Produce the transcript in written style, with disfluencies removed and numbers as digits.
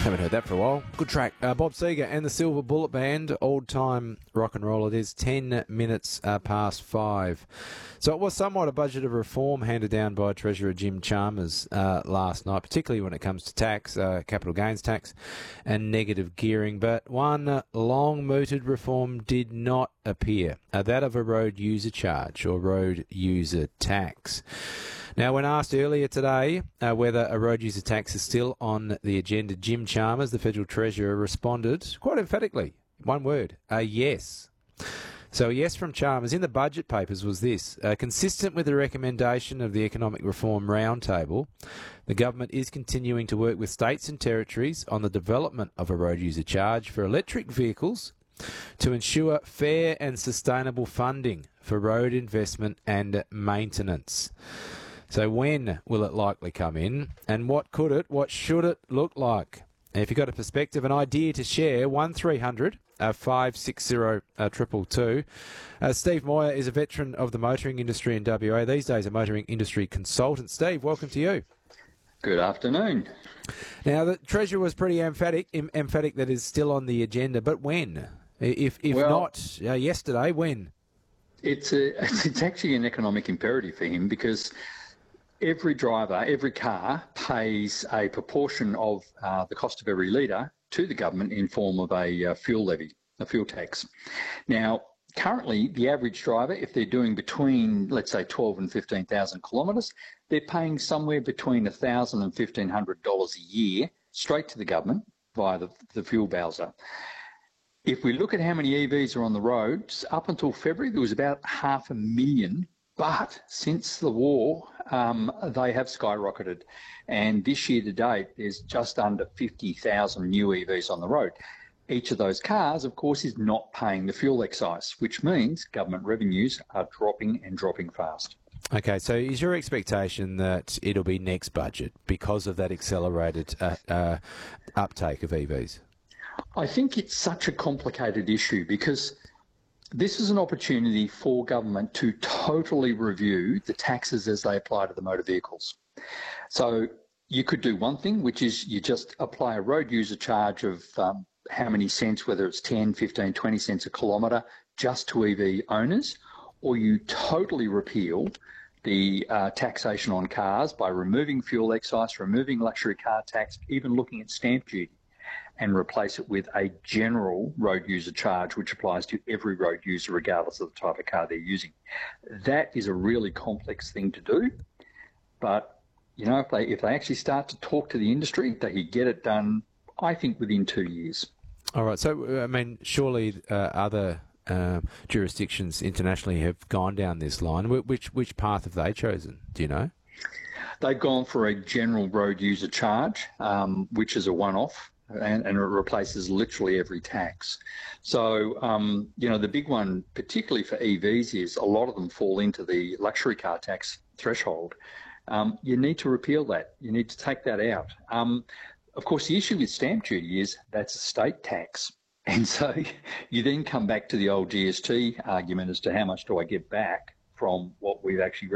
Haven't heard that for a while. Good track. Bob Seger and the Silver Bullet Band, old-time rock and roll. It is 10 minutes past 5. So it was somewhat a budget of reform handed down by Treasurer Jim Chalmers last night, particularly when it comes to tax, capital gains tax and negative gearing. But one long-mooted reform did not appear, that of a road user charge or road user tax. Now, when asked earlier today whether a road user tax is still on the agenda, Jim Chalmers, the Federal Treasurer, responded quite emphatically, one word, yes. So a yes from Chalmers in the budget papers was this: consistent with the recommendation of the Economic Reform Roundtable, the government is continuing to work with states and territories on the development of a road user charge for electric vehicles to ensure fair and sustainable funding for road investment and maintenance. So when will it likely come in, and what should it look like? If you've got a perspective, an idea to share, 1300 560 222. Steve Moyer is a veteran of the motoring industry in WA, these days a motoring industry consultant. Steve, welcome to you. Good afternoon. Now, the Treasurer was pretty emphatic that it's still on the agenda, but when? If not yesterday, when? It's actually an economic imperative for him, because every driver, every car pays a proportion of the cost of every litre to the government in form of a fuel levy, a fuel tax. Now, currently, the average driver, if they're doing between, let's say, 12 and 15,000 kilometres, they're paying somewhere between $1,000 and $1,500 a year straight to the government via the fuel bowser. If we look at how many EVs are on the roads, up until February, there was about 500,000, but since the war, they have skyrocketed. And this year to date, there's just under 50,000 new EVs on the road. Each of those cars, of course, is not paying the fuel excise, which means government revenues are dropping and dropping fast. Okay, so is your expectation that it'll be next budget because of that accelerated uptake of EVs? I think it's such a complicated issue, because this is an opportunity for government to totally review the taxes as they apply to the motor vehicles. So you could do one thing, which is you just apply a road user charge of how many cents, whether it's 10, 15, 20 cents a kilometre, just to EV owners, or you totally repeal the taxation on cars by removing fuel excise, removing luxury car tax, even looking at stamp duty, and replace it with a general road user charge, which applies to every road user regardless of the type of car they're using. That is a really complex thing to do, but you know, if they actually start to talk to the industry, they could get it done, I think, within 2 years. All right. So, I mean, surely other jurisdictions internationally have gone down this line. Which path have they chosen? Do you know? They've gone for a general road user charge, which is a one-off, and it replaces literally every tax. So, you know, the big one, particularly for EVs, is a lot of them fall into the luxury car tax threshold. You need to repeal that. You need to take that out. Of course, the issue with stamp duty is that's a state tax. And so you then come back to the old GST argument as to how much do I get back from what we've actually